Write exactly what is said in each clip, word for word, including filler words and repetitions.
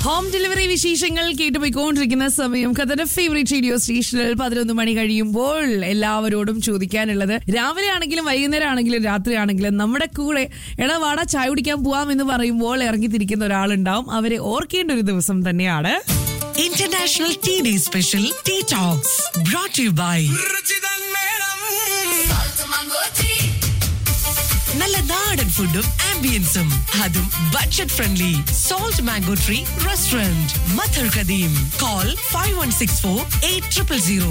Home delivery വിശേഷങ്ങൾ കേട്ടുപോയിക്കൊണ്ടിരിക്കുന്ന സമയം ഖത്തറിന്റെ ഫേവറേറ്റ് റേഡിയോ സ്റ്റേഷനിൽ പതിനൊന്ന് മണി കഴിയുമ്പോൾ എല്ലാവരോടും ചോദിക്കാനുള്ളത്, രാവിലെ ആണെങ്കിലും വൈകുന്നേരം ആണെങ്കിലും രാത്രി ആണെങ്കിലും നമ്മുടെ കൂടെ എടാ വാടാ ചായ കുടിക്കാൻ പോവാം എന്ന് പറയുമ്പോൾ ഇറങ്ങിത്തിരിക്കുന്ന ഒരാളുണ്ടാവും. അവരെ ഓർക്കേണ്ട ഒരു ദിവസം തന്നെയാണ് international tea day special tea talks brought you by നല്ല നാടൻ ഫുഡും ആംബിയൻസും അതും budget friendly. Salt mango tree restaurant മഥർ കദീം. Call five one six four eight triple zero.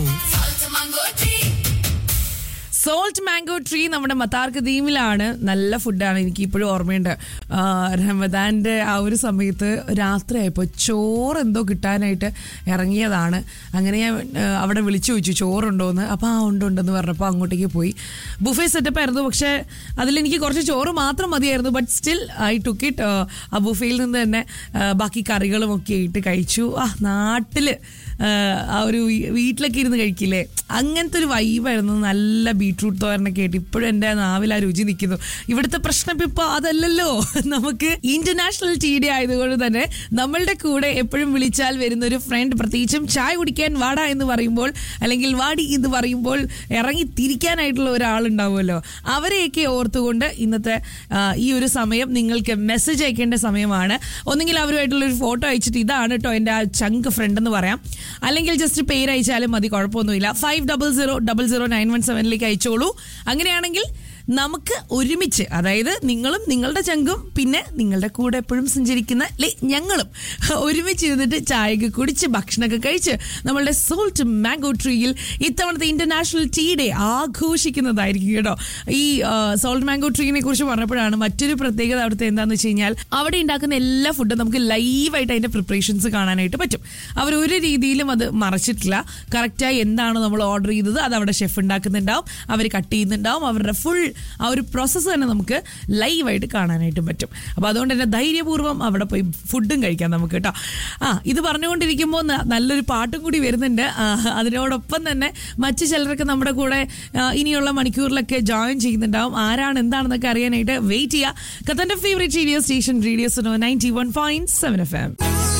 Salt mango tree നമ്മുടെ മത്താർ ഖദീമിലാണ്. നല്ല ഫുഡാണ്. എനിക്ക് ഇപ്പോഴും ഓർമ്മയുണ്ട്, റമദാൻ്റെ ആ ഒരു സമയത്ത് രാത്രിയായപ്പോൾ ചോറ് എന്തോ കിട്ടാനായിട്ട് ഇറങ്ങിയതാണ്. അങ്ങനെ ഞാൻ അവിടെ വിളിച്ചു ചോദിച്ചു ചോറുണ്ടോയെന്ന്. അപ്പോൾ ആ ഉണ്ടുണ്ടെന്ന് പറഞ്ഞപ്പോൾ അങ്ങോട്ടേക്ക് പോയി. ബുഫേ സെറ്റപ്പ് ആയിരുന്നു, പക്ഷേ അതിലെനിക്ക് കുറച്ച് ചോറ് മാത്രം മതിയായിരുന്നു. But still I took it. ആ ബുഫേയിൽ നിന്ന് തന്നെ ബാക്കി കറികളും ഒക്കെ ഇട്ട് കഴിച്ചു. ആ നാട്ടിൽ ആ ഒരു വീട്ടിലൊക്കെ ഇരുന്ന് കഴിക്കില്ലേ, അങ്ങനത്തെ ഒരു വൈബായിരുന്നു. നല്ല ബീട്രൂട്ട് തോരനൊക്കെ ആയിട്ട് ഇപ്പോഴും എൻ്റെ നാവിൽ ആ രുചി നിൽക്കുന്നു. ഇവിടുത്തെ പ്രശ്നം ഇപ്പോൾ അതല്ലല്ലോ. നമുക്ക് ഇന്റർനാഷണൽ ടീ ഡേ ആയതുകൊണ്ട് തന്നെ നമ്മളുടെ കൂടെ എപ്പോഴും വിളിച്ചാൽ വരുന്ന ഒരു ഫ്രണ്ട്, പ്രത്യേകിച്ചും ചായ കുടിക്കാൻ വാടാ എന്ന് പറയുമ്പോൾ അല്ലെങ്കിൽ വാടി എന്ന് പറയുമ്പോൾ ഇറങ്ങി തിരിക്കാനായിട്ടുള്ള ഒരാളുണ്ടാവുമല്ലോ, അവരെയൊക്കെ ഓർത്തുകൊണ്ട് ഇന്നത്തെ ഈ ഒരു സമയം നിങ്ങൾക്ക് മെസ്സേജ് അയക്കേണ്ട സമയമാണ്. ഒന്നെങ്കിൽ അവരുമായിട്ടുള്ള ഒരു ഫോട്ടോ അയച്ചിട്ട് ഇതാണ് കേട്ടോ എൻ്റെ ആ ചങ്ക് ഫ്രണ്ട് എന്ന് പറയാം, അല്ലെങ്കിൽ ജസ്റ്റ് പേര് അയച്ചാലും മതി, കുഴപ്പമൊന്നുമില്ല. Five double zero double zero nine one സെവനിലേക്ക് അയച്ചോളൂ. അങ്ങനെയാണെങ്കിൽ നമുക്ക് ഒരുമിച്ച്, അതായത് നിങ്ങളും നിങ്ങളുടെ ചങ്കും പിന്നെ നിങ്ങളുടെ കൂടെ എപ്പോഴും സഞ്ചരിക്കുന്ന ഞങ്ങളും ഒരുമിച്ച് ഇരുന്നിട്ട് ചായയൊക്കെ കുടിച്ച് ഭക്ഷണമൊക്കെ കഴിച്ച് നമ്മളുടെ സോൾട്ട് മാംഗോ ട്രീയിൽ ഇത്തവണത്തെ ഇന്റർനാഷണൽ ടീ ഡേ ആഘോഷിക്കുന്നതായിരിക്കും കേട്ടോ. ഈ സോൾട്ട് മാംഗോ ട്രീനെ കുറിച്ച് പറഞ്ഞപ്പോഴാണ് മറ്റൊരു പ്രത്യേകത അവിടുത്തെ എന്താണെന്ന് വെച്ച് കഴിഞ്ഞാൽ, അവിടെ ഉണ്ടാക്കുന്ന എല്ലാ ഫുഡും നമുക്ക് ലൈവായിട്ട് അതിൻ്റെ പ്രിപ്പറേഷൻസ് കാണാനായിട്ട് പറ്റും. അവർ ഒരു രീതിയിലും അത് മറച്ചിട്ടില്ല. കറക്റ്റായി എന്താണോ നമ്മൾ ഓർഡർ ചെയ്തത് അത് അവിടെ ഷെഫ് ഉണ്ടാക്കുന്നുണ്ടാവും, അവർ കട്ട് ചെയ്യുന്നുണ്ടാവും. അവരുടെ ഫുൾ ആ ഒരു പ്രോസസ്സ് തന്നെ നമുക്ക് ലൈവായിട്ട് കാണാനായിട്ടും പറ്റും. അപ്പോൾ അതുകൊണ്ട് തന്നെ ധൈര്യപൂർവ്വം അവിടെ പോയി ഫുഡും കഴിക്കാം നമുക്ക് കേട്ടോ. ആ ഇത് പറഞ്ഞുകൊണ്ടിരിക്കുമ്പോൾ നല്ലൊരു പാട്ടും കൂടി വരുന്നുണ്ട്. അതിനോടൊപ്പം തന്നെ മറ്റു ചിലരൊക്കെ നമ്മുടെ കൂടെ ഇനിയുള്ള മണിക്കൂറിലൊക്കെ ജോയിൻ ചെയ്യുന്നുണ്ടാവും. ആരാണ് എന്താണെന്നൊക്കെ അറിയാനായിട്ട് വെയിറ്റ് ചെയ്യുക. ഖത്തറിന്റെ favourite radio station radio Suno ninety one point seven F M.